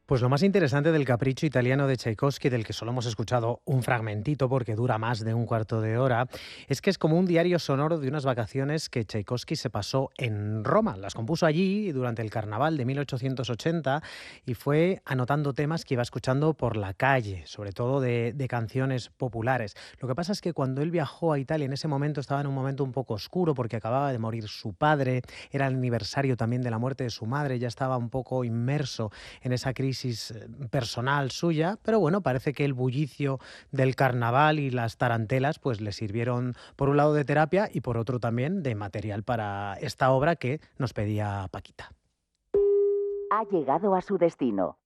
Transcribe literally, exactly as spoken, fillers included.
Pues lo más interesante del Capricho italiano de Tchaikovsky, del que solo hemos escuchado un fragmentito porque dura más de un cuarto de hora, es que es como un diario sonoro de unas vacaciones que Tchaikovsky se pasó en Roma. Las compuso allí durante el carnaval de mil ochocientos ochenta y fue anotando temas que iba escuchando por la calle, sobre todo de, de canciones populares. Lo que pasa es que cuando él viajó a Italia en ese momento estaba en un momento un poco oscuro porque acababa de morir su padre, era el aniversario también de la muerte de su madre, ya estaba un poco inmerso en esa crisis eh, personal suya, pero bueno, parece que el bullicio del carnaval y las tarantelas pues le sirvieron por un lado de terapia y por otro también de material para esta obra que nos pedía Paquita. Ha llegado a su destino.